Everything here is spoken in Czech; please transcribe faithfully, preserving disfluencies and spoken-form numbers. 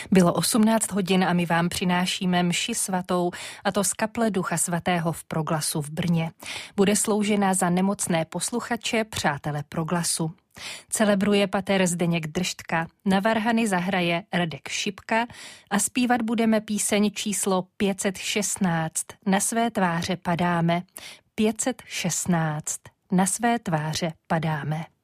Bylo osmnáct hodin a my vám přinášíme mši svatou, a to z kaple Ducha svatého v Proglasu v Brně. Bude sloužena za nemocné posluchače, přátele Proglasu. Celebruje pater Zdeněk Drštka, na varhany zahraje Radek Šipka a zpívat budeme píseň číslo pět set šestnáct. Na své tváře padáme. pět set šestnáct. Na své tváře padáme.